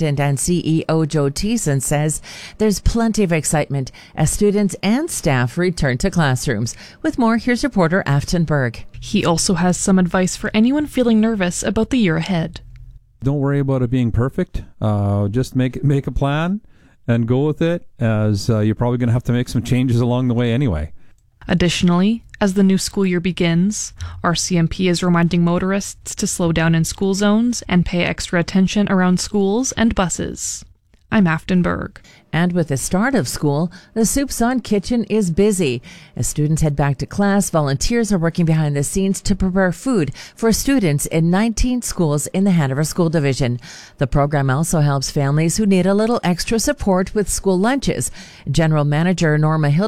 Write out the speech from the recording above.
President and CEO Joe Thiessen says there's plenty of excitement as students and staff return to classrooms. With more, here's reporter Afton Berg. He also has some advice for anyone feeling nervous about the year ahead. Don't worry about it being perfect. Just make a plan and go with it, as you're probably going to have to make some changes along the way anyway. Additionally, as the new school year begins, RCMP is reminding motorists to slow down in school zones and pay extra attention around schools and buses. I'm Afton Berg. And with the start of school, the Soup's On Kitchen is busy. As students head back to class, volunteers are working behind the scenes to prepare food for students in 19 schools in the Hanover School Division. The program also helps families who need a little extra support with school lunches. General Manager Norma Hill